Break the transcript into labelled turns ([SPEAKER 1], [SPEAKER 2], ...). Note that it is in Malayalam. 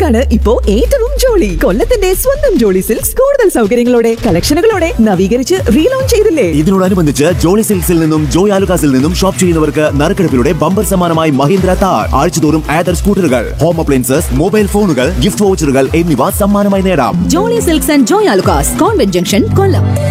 [SPEAKER 1] സ്വന്തക്കാർക്കാണ് ഇപ്പോ ഏറ്റവും ജോളി. കൊല്ലത്തിന്റെ സ്വന്തം ജോളി സിൽക്സ് കൂടുതൽ സൗകര്യങ്ങളോടെ കളക്ഷനുകളോടെ നവീകരിച്ച് റീലോഞ്ച് ചെയ്തില്ലേ.
[SPEAKER 2] ഇതിനോടനുബന്ധിച്ച് ജോളി സിൽക്സിൽ നിന്നും ജോയ് ആലുകാസിൽ നിന്നും ഷോപ്പ് ചെയ്യുന്നവർക്ക് നറുക്കെടുപ്പിലൂടെ ബമ്പർ സമ്മാനമായി മഹീന്ദ്ര താർ, ആഴ്ചതോറും ആദർ സ്കൂട്ടറുകൾ, ഹോം അപ്ലയൻസസ്, മൊബൈൽ ഫോണുകൾ, ഗിഫ്റ്റ് വൗച്ചറുകൾ എന്നിവ സമ്മാനമായി നേടാം.
[SPEAKER 3] Jolly silks and Joy Alukkas, convent junction, Kollam.